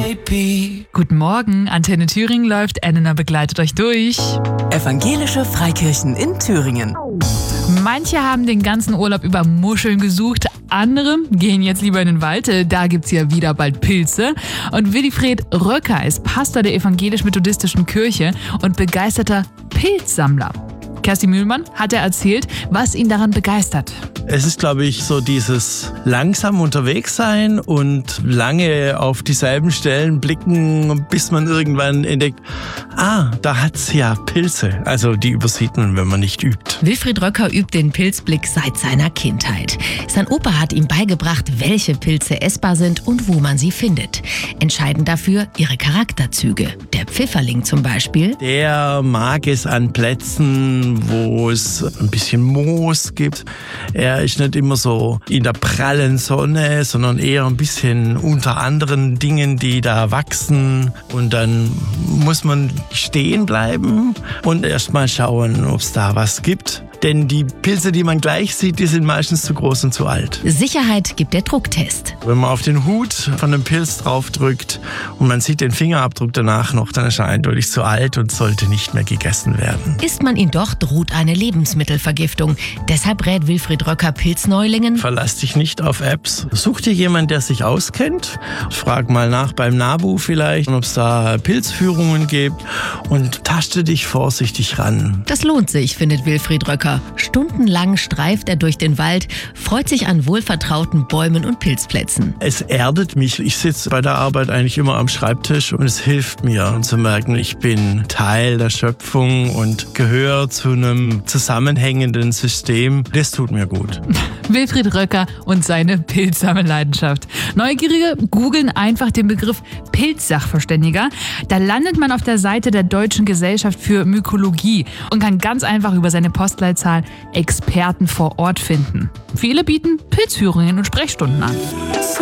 Guten Morgen, Antenne Thüringen läuft, Elena begleitet euch durch. Evangelische Freikirchen in Thüringen. Manche haben den ganzen Urlaub über Muscheln gesucht, andere gehen jetzt lieber in den Wald, da gibt's ja wieder bald Pilze. Und Wilfried Röcker ist Pastor der evangelisch-methodistischen Kirche und begeisterter Pilzsammler. Kerstin Mühlmann hat erzählt, was ihn daran begeistert. Es ist, glaube ich, so dieses langsam unterwegs sein und lange auf dieselben Stellen blicken, bis man irgendwann entdeckt, da hat's ja Pilze. Also die übersieht man, wenn man nicht übt. Wilfried Röcker übt den Pilzblick seit seiner Kindheit. Sein Opa hat ihm beigebracht, welche Pilze essbar sind und wo man sie findet. Entscheidend dafür ihre Charakterzüge. Der Pfifferling zum Beispiel. Der mag es an Plätzen, wo es ein bisschen Moos gibt. Er ist nicht immer so in der prallen Sonne, sondern eher ein bisschen unter anderen Dingen, die da wachsen. Und dann muss man stehen bleiben und erst mal schauen, ob es da was gibt. Denn die Pilze, die man gleich sieht, die sind meistens zu groß und zu alt. Sicherheit gibt der Drucktest. Wenn man auf den Hut von einem Pilz draufdrückt und man sieht den Fingerabdruck danach noch, dann ist er eindeutig zu alt und sollte nicht mehr gegessen werden. Isst man ihn doch, droht eine Lebensmittelvergiftung. Deshalb rät Wilfried Röcker Pilzneulingen: Verlass dich nicht auf Apps. Such dir jemanden, der sich auskennt. Frag mal nach beim NABU vielleicht, ob es da Pilzführungen gibt und taste dich vorsichtig ran. Das lohnt sich, findet Wilfried Röcker. Stundenlang streift er durch den Wald, freut sich an wohlvertrauten Bäumen und Pilzplätzen. Es erdet mich. Ich sitze bei der Arbeit eigentlich immer am Schreibtisch und es hilft mir zu merken, ich bin Teil der Schöpfung und gehöre zu einem zusammenhängenden System. Das tut mir gut. Wilfried Röcker und seine Pilzsammelleidenschaft. Neugierige googeln einfach den Begriff Pilzsachverständiger. Da landet man auf der Seite der Deutschen Gesellschaft für Mykologie und kann ganz einfach über seine Postleitzahl Experten vor Ort finden. Viele bieten Pilzführungen und Sprechstunden an.